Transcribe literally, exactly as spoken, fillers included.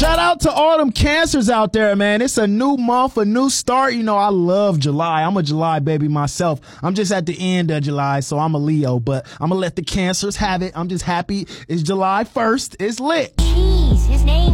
Shout out to all them Cancers out there, man. It's a new month, a new start. You know, I love July. I'm a July baby myself. I'm just at the end of July, so I'm a Leo, but I'm going to let the Cancers have it. I'm just happy it's July first. It's lit. Jeez, his name